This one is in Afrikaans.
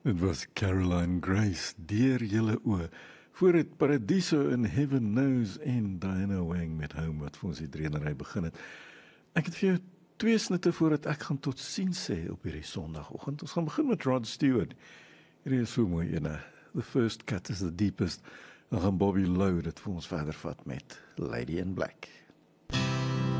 Dit was Caroline Grace, deur julle oë. Voor het Paradiso in Heaven Knows en Diana Wang met Home wat vir ons die dreenery begin het. Ek het vir jou twee snitte voordat ek gaan tot ziens sê op hierdie Sondagoggend. Ons gaan begin met Rod Stewart. Hierdie is so mooi ene. The first cut is the deepest. Dan gaan Bobby Lowe dit vir ons verder vat met Lady in Black.